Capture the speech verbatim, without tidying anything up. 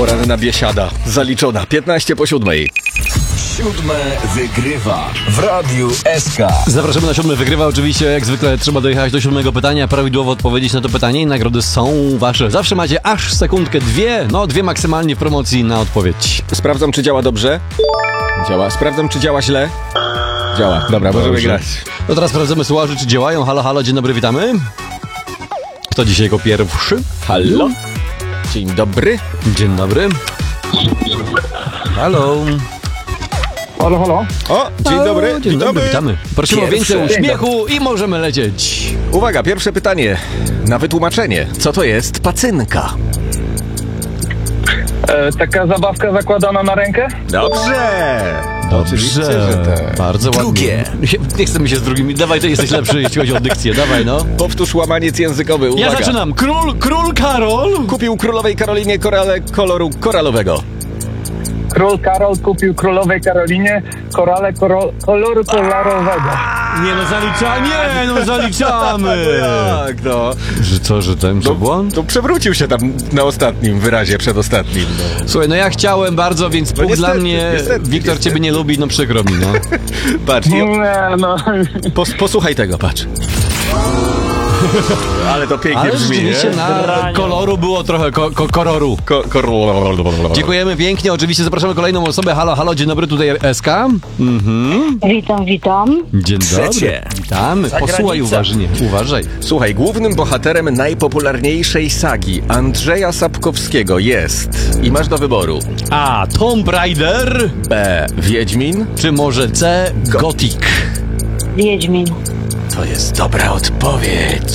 Poranna biesiada. Zaliczona. piętnaście po siódmej. Siódme wygrywa w Radiu S K. Zapraszamy na siódme wygrywa. Oczywiście jak zwykle trzeba dojechać do siódmego pytania, prawidłowo odpowiedzieć na to pytanie i nagrody są wasze. Zawsze macie aż sekundkę, dwie, no dwie maksymalnie w promocji na odpowiedź. Sprawdzam, czy działa dobrze. Działa. Sprawdzam, czy działa źle. Działa. Dobra, możemy Dobrze. grać. No teraz sprawdzamy słuchaczy, czy działają. Halo, halo, dzień dobry, witamy. Kto dzisiaj jako pierwszy? Halo? Dzień dobry. Dzień dobry. Halo. Halo, halo. O, dzień Halo, dobry. Dzień dobry, witamy. Prosimy o Pierwsze. więcej uśmiechu i możemy lecieć. Uwaga, pierwsze pytanie. Na wytłumaczenie. Co to jest pacynka? E, taka zabawka zakładana na rękę? Dobrze. Oczywiście, Dobrze, że tak. bardzo ładnie. Drugie. Nie chcemy się z drugimi. Dawaj, to jesteś lepszy, jeśli chodzi o dykcję. Dawaj, no. Powtórz łamaniec językowy. Uwaga. Ja zaczynam. Król, król Karol. Kupił królowej Karolinie korale koloru koralowego. Król Karol kupił królowej Karolinie korale koro, koloru kolorowego. Nie no, zaliczamy. Nie no, zaliczamy. Tak, no. Że co, że ten No, błąd? to przewrócił się tam na ostatnim wyrazie, przedostatnim. No. Słuchaj, no ja chciałem bardzo, więc punkt niestety, dla mnie. niestety, Wiktor niestety. ciebie nie lubi, no przykro mi, no. Patrz, i o, Nie, no. pos, posłuchaj tego, patrz. Ale to pięknie Ale brzmi, rzeczywiście nie? na koloru było trochę ko, ko, kororu. Ko, kor... Dziękujemy pięknie, oczywiście zapraszamy kolejną osobę. Halo, halo, dzień dobry, tutaj S K. Mhm. Witam, witam. Dzień Trzecie. dobry. Witamy. Posłuchaj uważnie, uważaj. Słuchaj, głównym bohaterem najpopularniejszej sagi Andrzeja Sapkowskiego jest, i masz do wyboru, A. Tomb Raider, B. Wiedźmin. czy może C. Gothic? Wiedźmin. To jest dobra odpowiedź.